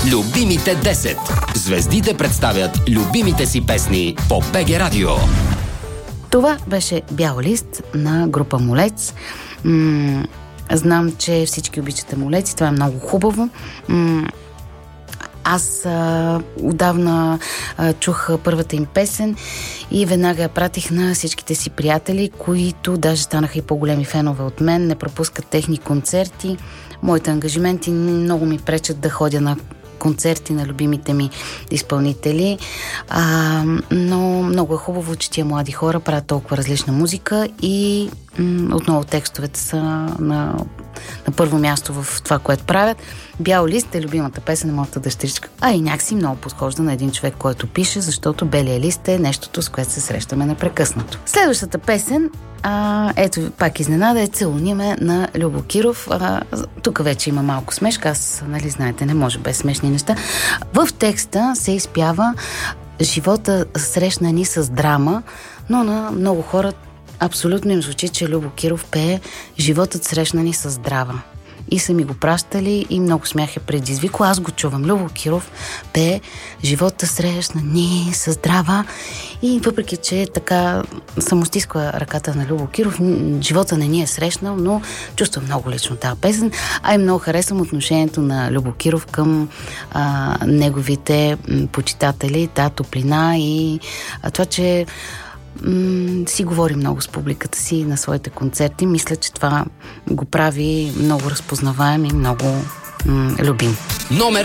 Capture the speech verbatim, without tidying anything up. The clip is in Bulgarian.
Любимите десет. Звездите представят любимите си песни по БГ Радио. Това беше Бял лист на група Молец. М- знам, че всички обичате Молец и това е много хубаво. М- Аз а, отдавна а, чух първата им песен и веднага я пратих на всичките си приятели, които даже станаха и по-големи фенове от мен, не пропускат техни концерти. Моите ангажименти много ми пречат да ходя на концерти на любимите ми изпълнители, а, но много е хубаво, че тия млади хора правят толкова различна музика и м- отново текстовете са на, на първо място в това, което правят. Бял лист е любимата песен на моята дъщеричка, а и някакси много подхожда на един човек, който пише, защото белия лист е нещото, с което се срещаме непрекъснато. Следващата песен, а, ето пак изненада, е Целуни ме на Любо Киров. А, тук вече има малко смешка, аз, нали знаете, не може без смешни неща. В текста се изпява живота срещна ни с драма, но на много хора абсолютно им звучи, че Любо Киров пее животът срещна ни с драма. И са ми го пращали и много смях е предизвико. Аз го чувам. Любо Киров пее живота срещна ни с драма. И въпреки, че така съм стискала ръката на Любо Киров, живота не ни е срещнал, но чувствам много лично тази песен. А и много харесвам отношението на Любо Киров към а, неговите почитатели, та топлина и а, това, че М- си говори много с публиката си на своите концерти. Мисля, че това го прави много разпознаваем и много м- любим. Номер